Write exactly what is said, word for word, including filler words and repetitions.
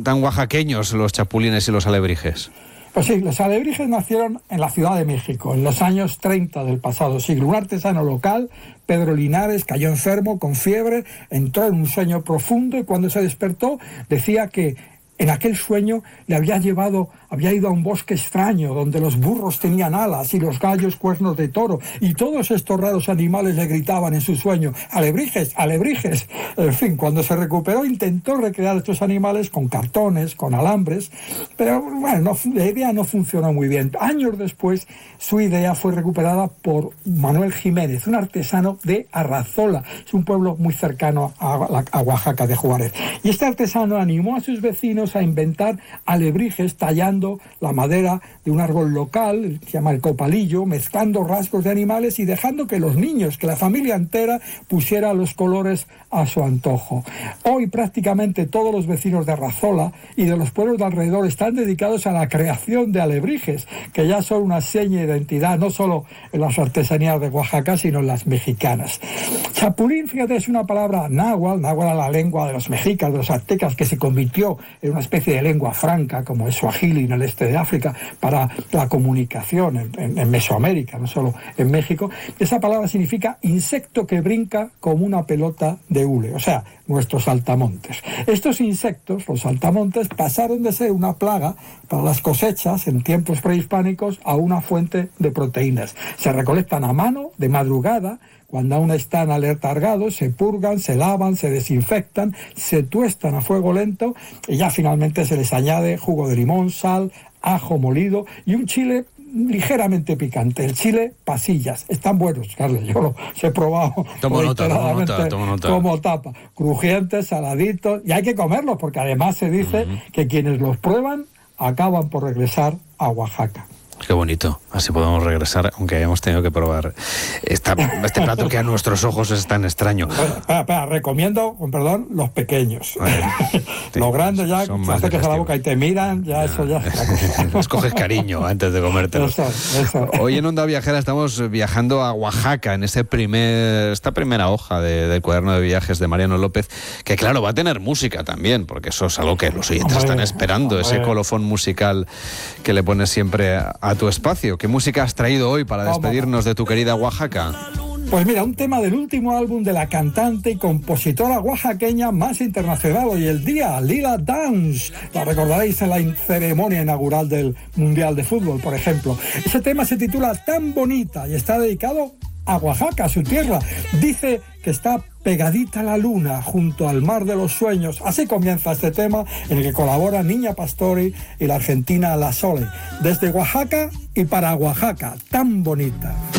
tan, tan oaxaqueños los chapulines y los alebrijes? Pues sí, los alebrijes nacieron en la Ciudad de México, en los años treinta del pasado siglo. Un artesano local, Pedro Linares, cayó enfermo, con fiebre, entró en un sueño profundo y cuando se despertó decía que en aquel sueño le había llevado, había ido a un bosque extraño donde los burros tenían alas y los gallos cuernos de toro y todos estos raros animales le gritaban en su sueño: alebrijes, alebrijes. En fin, cuando se recuperó intentó recrear estos animales con cartones, con alambres, pero bueno, no, la idea no funcionó muy bien. Años después su idea fue recuperada por Manuel Jiménez, un artesano de Arrazola, es un pueblo muy cercano a, a Oaxaca de Juárez. Y este artesano animó a sus vecinos a inventar alebrijes tallando la madera de un árbol local, se llama el copalillo, mezclando rasgos de animales y dejando que los niños, que la familia entera pusiera los colores a su antojo. Hoy prácticamente todos los vecinos de Arrazola y de los pueblos de alrededor están dedicados a la creación de alebrijes, que ya son una seña de identidad, no solo en las artesanías de Oaxaca, sino en las mexicanas. Chapulín, fíjate, es una palabra náhuatl, náhuatl era la lengua de los mexicas, de los aztecas, que se convirtió en una especie de lengua franca, como es suajili en el este de África, para la comunicación en, en, en Mesoamérica, no solo en México. Esa palabra significa insecto que brinca como una pelota de hule, o sea, nuestros saltamontes. Estos insectos, los saltamontes, pasaron de ser una plaga para las cosechas en tiempos prehispánicos a una fuente de proteínas. Se recolectan a mano, de madrugada, cuando aún están aletargados, se purgan, se lavan, se desinfectan, se tuestan a fuego lento y ya finalmente se les añade jugo de limón, sal, ajo molido y un chile ligeramente picante, el chile pasillas. Están buenos, Carlos, yo los he probado tomo nota, tomo nota, tomo nota. Como tapa, crujientes, saladitos, y hay que comerlos porque además se dice uh-huh. que quienes los prueban acaban por regresar a Oaxaca. Qué bonito, así podemos regresar, aunque hayamos tenido que probar esta, este plato que a nuestros ojos es tan extraño. Bueno, espera, espera, recomiendo, con perdón, los pequeños. Vale, sí, los grandes ya, se acercas a la boca y te miran, ya, ya. eso ya... Les coges cariño antes de comértelos. Eso, eso. Hoy en Onda Viajera estamos viajando a Oaxaca, en ese primer, esta primera hoja de, del cuaderno de viajes de Mariano López, que claro, va a tener música también, porque eso es algo que los oyentes hombre, están esperando, hombre. Ese colofón musical que le pones siempre a a tu espacio. ¿Qué música has traído hoy para despedirnos de tu querida Oaxaca? Pues mira, un tema del último álbum de la cantante y compositora oaxaqueña más internacional hoy el día, Lila Downs. La recordaréis en la ceremonia inaugural del Mundial de Fútbol, por ejemplo. Ese tema se titula Tan Bonita y está dedicado a Oaxaca, su tierra. Dice que está pegadita a la luna junto al mar de los sueños. Así comienza este tema en el que colabora Niña Pastori y la argentina La Sole. Desde Oaxaca y para Oaxaca, Tan Bonita.